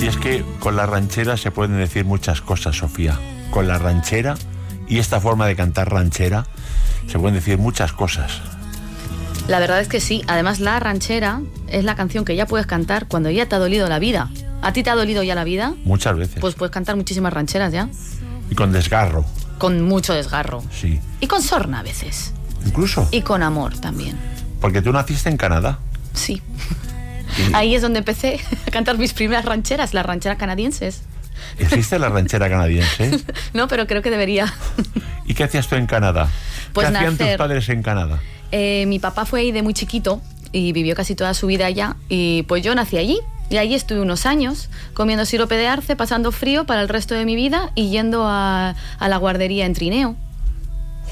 Y es que con la ranchera se pueden decir muchas cosas, Sofía. Con la ranchera y esta forma de cantar ranchera se pueden decir muchas cosas. La verdad es que sí. Además, la ranchera es la canción que ya puedes cantar cuando ya te ha dolido la vida. ¿A ti te ha dolido ya la vida? Muchas veces. Pues puedes cantar muchísimas rancheras ya. Y con desgarro. Con mucho desgarro. Sí. Y con sorna a veces. Incluso. Y con amor también. Porque tú naciste en Canadá. Sí. Ahí es donde empecé a cantar mis primeras rancheras, las rancheras canadienses. ¿Existe la ranchera canadiense? No, pero creo que debería. ¿Y qué hacías tú en Canadá? Pues ¿Qué hacían nacer. tus padres en Canadá? Mi papá fue ahí de muy chiquito y vivió casi toda su vida allá. Y pues yo nací allí. Y allí estuve unos años comiendo sirope de arce, pasando frío para el resto de mi vida y yendo a la guardería en trineo.